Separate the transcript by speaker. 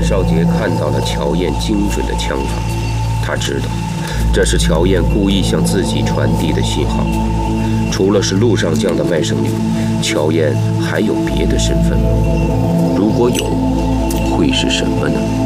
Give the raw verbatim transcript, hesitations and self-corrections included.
Speaker 1: 少杰看到了乔燕精准的枪法，他知道这是乔燕故意向自己传递的信号。除了是陆上将的外甥女，乔燕还有别的身份吗？如果有，会是什么呢？